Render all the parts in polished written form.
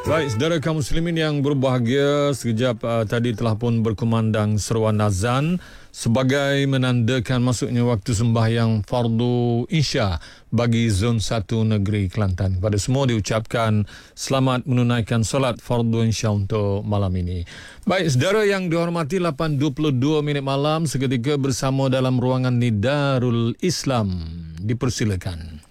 Baik, saudara kaum muslimin yang berbahagia, sekejap tadi telah pun berkumandang seruan azan sebagai menandakan masuknya waktu sembahyang fardu Isya bagi Zon 1 Negeri Kelantan. Kepada semua diucapkan selamat menunaikan solat fardu Isya untuk malam ini. Baik, saudara yang dihormati, 8.22 minit malam, seketika bersama dalam ruangan Nidarul Islam. Dipersilakan.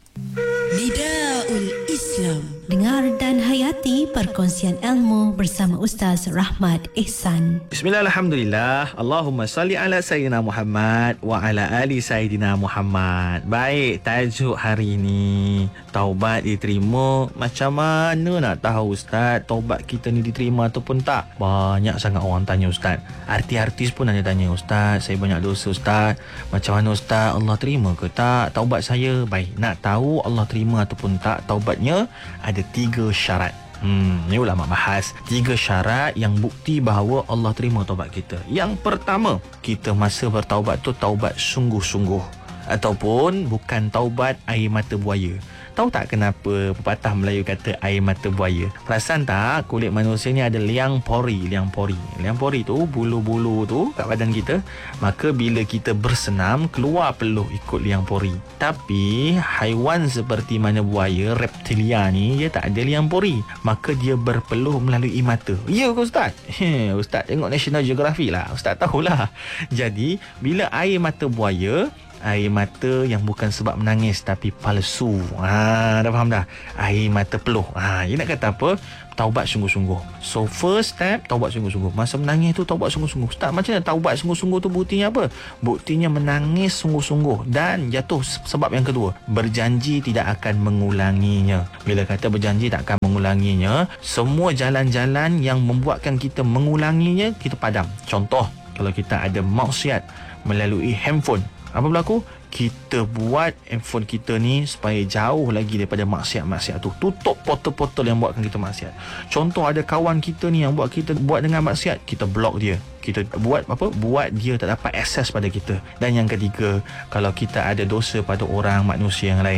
Nidaul Islam. Dengar dan hayati perkongsian ilmu bersama Ustaz Rahmat Ihsan. Bismillah, alhamdulillah. Allahumma salli ala Sayyidina Muhammad wa ala ali Sayyidina Muhammad. Baik, tajuk hari ini, taubat diterima. Macam mana nak tahu, Ustaz, taubat kita ni diterima ataupun tak? Banyak sangat orang tanya, Ustaz. Artis-artis pun ada tanya, Ustaz, saya banyak dosa, Ustaz. Macam mana, Ustaz, Allah terima ke tak taubat saya? Baik, nak tahu Allah terima ataupun tak taubatnya, ada 3 syarat. Ni ulama bahas 3 syarat yang bukti bahawa Allah terima taubat kita. Yang pertama, kita masa bertaubat tu taubat sungguh-sungguh, ataupun bukan taubat air mata buaya. Tahu tak kenapa pepatah Melayu kata air mata buaya? Perasan tak kulit manusia ni ada liang pori. Liang pori tu, bulu-bulu tu kat badan kita. Maka bila kita bersenam, keluar peluh ikut liang pori. Tapi haiwan seperti mana buaya, reptilia ni, dia tak ada liang pori. Maka dia berpeluh melalui mata. Ya ke, Ustaz? Ustaz tengok National Geographic lah, Ustaz tahulah. Jadi bila air mata buaya, air mata yang bukan sebab menangis tapi palsu. Dah faham dah? Air mata peluh. Dia nak kata apa? Taubat sungguh-sungguh. So first step, taubat sungguh-sungguh. Masa menangis tu taubat sungguh-sungguh. Ustaz, macam mana taubat sungguh-sungguh tu buktinya apa? Buktinya menangis sungguh-sungguh. Dan jatuh sebab yang kedua, berjanji tidak akan mengulanginya. Bila kata berjanji tak akan mengulanginya, semua jalan-jalan yang membuatkan kita mengulanginya, kita padam. Contoh, kalau kita ada maksiat melalui handphone, apa berlaku? Kita buat handphone kita ni supaya jauh lagi daripada maksiat-maksiat tu. Tutup portal-portal yang buatkan kita maksiat. Contoh, ada kawan kita ni yang buat kita buat dengan maksiat, kita block dia. Kita buat apa? Buat dia tak dapat akses pada kita. Dan yang ketiga, kalau kita ada dosa pada orang manusia yang lain,